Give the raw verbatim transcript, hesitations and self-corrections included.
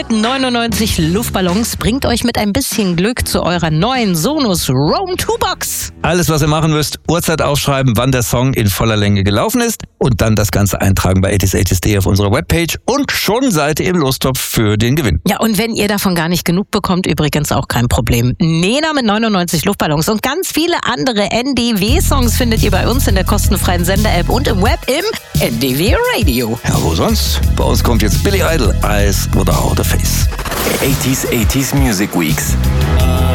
neunundneunzig Luftballons bringt euch mit ein bisschen Glück zu eurer neuen Sonos Roam zwei Box. Alles, was ihr machen müsst, Uhrzeit aufschreiben, wann der Song in voller Länge gelaufen ist und dann das Ganze eintragen bei achtzig achtzig punkt de auf unserer Webpage und schon seid ihr im Lostopf für den Gewinn. Ja, und wenn ihr davon gar nicht genug bekommt, übrigens auch kein Problem. Nena mit neunundneunzig Luftballons und ganz viele andere N D W-Songs findet ihr bei uns in der kostenfreien Sender-App und im Web im N D W Radio. Ja, wo sonst? Bei uns kommt jetzt Billy Idol, Eyes Without a Face. eighties, eighties Music Weeks.